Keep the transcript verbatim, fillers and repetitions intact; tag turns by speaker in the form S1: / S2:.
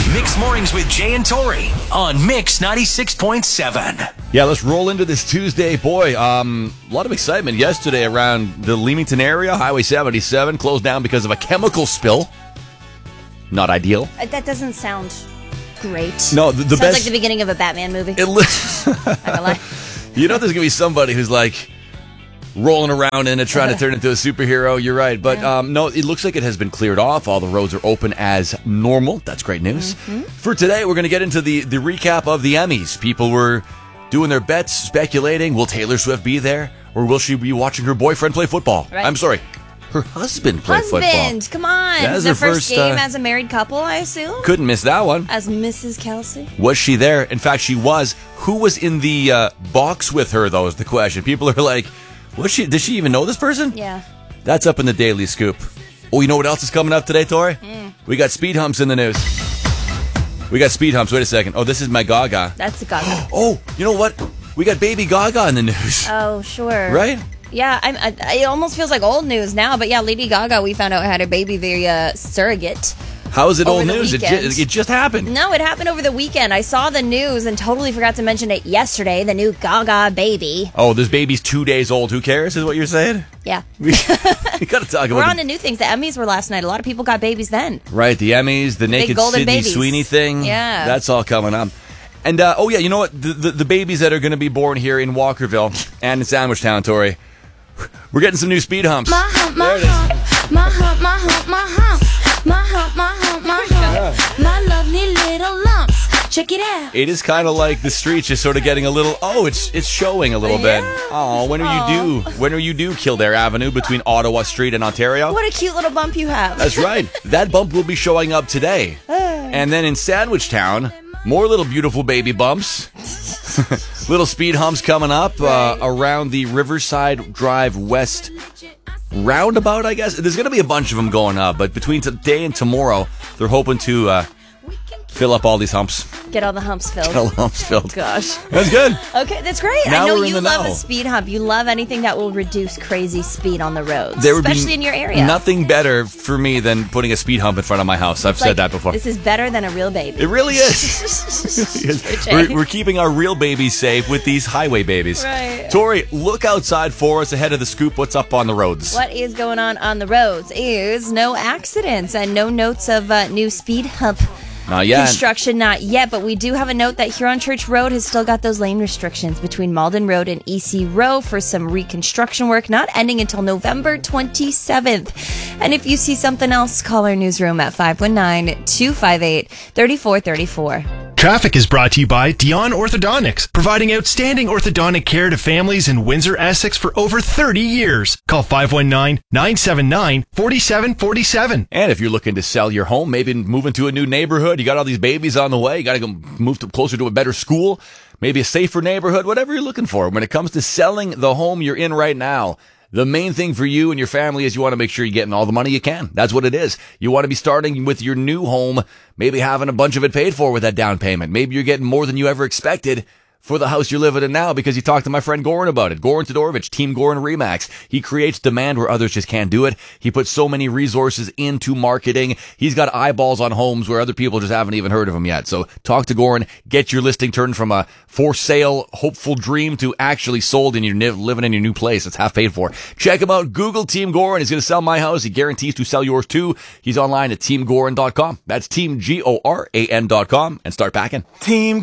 S1: Mix Mornings with Jay and Tori on Mix ninety-six point seven.
S2: Yeah, let's roll into this Tuesday. Boy, um, a lot of excitement yesterday around the Leamington area. Highway seventy-seven closed down because of a chemical spill. Not ideal.
S3: Uh, That doesn't sound great.
S2: No, the, the
S3: Sounds
S2: best.
S3: like the beginning of a Batman movie.
S2: It li-
S3: Not gonna lie.
S2: You know there's going to be somebody who's like rolling around in it, trying to turn into a superhero. You're right. But um, no, it looks like it has been cleared off. All the roads are open as normal. That's great news.
S3: Mm-hmm.
S2: For today, we're going to get into the, the recap of the Emmys. People were doing their bets, speculating. Will Taylor Swift be there? Or will she be watching her boyfriend play football?
S3: Right.
S2: I'm sorry. Her husband played
S3: Husband,
S2: football.
S3: come on.
S2: That is
S3: Their
S2: her
S3: first
S2: first,
S3: game
S2: uh,
S3: as a married couple, I assume?
S2: Couldn't miss that one.
S3: As Missus Kelsey?
S2: Was she there? In fact, she was. Who was in the uh, box with her, though, is the question. People are like, was she? Does she even know this person?
S3: Yeah.
S2: That's up in the Daily Scoop. Oh, you know what else is coming up today, Tori?
S3: Mm.
S2: We got speed humps in the news. We got speed humps. Wait a second. Oh, this is my Gaga.
S3: That's a Gaga.
S2: Oh, you know what? We got baby Gaga in the news.
S3: Oh, sure.
S2: Right?
S3: Yeah, I'm, I, it almost feels like old news now, but yeah, Lady Gaga, we found out had a baby via surrogate.
S2: How is it
S3: Over
S2: old
S3: the
S2: news? It,
S3: weekend.
S2: ju- it just happened.
S3: No, it happened over the weekend. I saw the news and totally forgot to mention it yesterday, the new Gaga baby.
S2: Oh, this baby's two days old. Who cares, is what you're saying?
S3: Yeah.
S2: We, we got to talk
S3: We're
S2: about
S3: on to new things. The Emmys were last night. A lot of people got babies then.
S2: Right, the Emmys, the Naked
S3: golden
S2: Sydney
S3: babies.
S2: Sweeney thing.
S3: Yeah.
S2: That's all coming up. And, uh, oh, yeah, you know what? The, the, the babies that are going to be born here in Walkerville and in Sandwich Town, Tori, we're getting some new speed humps.
S4: My hump, my
S2: There it is.
S4: hump, my hump, my hump, my hump, my hump, my hump, my hump, my lovely little lumps. Check it out.
S2: It is kind of like the streets just sort of getting a little, oh, it's it's showing a little bit. Oh, when are you due? When are you due Kildare Avenue between Ottawa Street and Ontario?
S3: What a cute little bump you have.
S2: That's right. That bump will be showing up today. And then in Sandwich Town, more little beautiful baby bumps. Little speed humps coming up uh, around the Riverside Drive West roundabout, I guess. There's going to be a bunch of them going up, but between today and tomorrow, they're hoping to uh, fill up all these humps.
S3: Get all the humps filled.
S2: Get all the humps filled.
S3: Gosh.
S2: That's good.
S3: Okay, that's great.
S2: Now
S3: I know
S2: we're in
S3: you
S2: the
S3: love
S2: know.
S3: a speed hump. You love anything that will reduce crazy speed on the roads,
S2: There would be
S3: especially in your area.
S2: Nothing better for me than putting a speed hump in front of my house. I've
S3: It's
S2: said
S3: like,
S2: that before.
S3: This is better than a real baby.
S2: It really is. we're, we're keeping our real babies safe with these highway babies.
S3: Right.
S2: Tori, look outside for us ahead of the scoop. What's up on the roads?
S3: What is going on on the roads is no accidents and no notes of uh, new speed hump
S2: Not yet.
S3: construction, not yet, but we do have a note that Huron Church Road has still got those lane restrictions between Malden Road and E C Row for some reconstruction work, not ending until November twenty-seventh. And if you see something else, call our newsroom at five one nine, two five eight, three four three four.
S5: Traffic is brought to you by Dion Orthodontics, providing outstanding orthodontic care to families in Windsor, Essex for over thirty years. Call five one nine, nine seven nine, four seven four seven.
S2: And if you're looking to sell your home, maybe move into a new neighborhood, you got all these babies on the way, you got to go move to, closer to a better school, maybe a safer neighborhood, whatever you're looking for. When it comes to selling the home you're in right now, the main thing for you and your family is you want to make sure you're getting all the money you can. That's what it is. You want to be starting with your new home, maybe having a bunch of it paid for with that down payment. Maybe you're getting more than you ever expected for the house you're living in now because you talked to my friend Goran about it. Goran Todorovich, Team Goran Remax. He creates demand where others just can't do it. He puts so many resources into marketing. He's got eyeballs on homes where other people just haven't even heard of him yet. So talk to Goran. Get your listing turned from a for sale, hopeful dream to actually sold and you're living in your new place. It's half paid for. Check him out. Google Team Goran. He's going to sell my house. He guarantees to sell yours too. He's online at team goran dot com. That's team G O R A N dot com and start packing.
S6: Team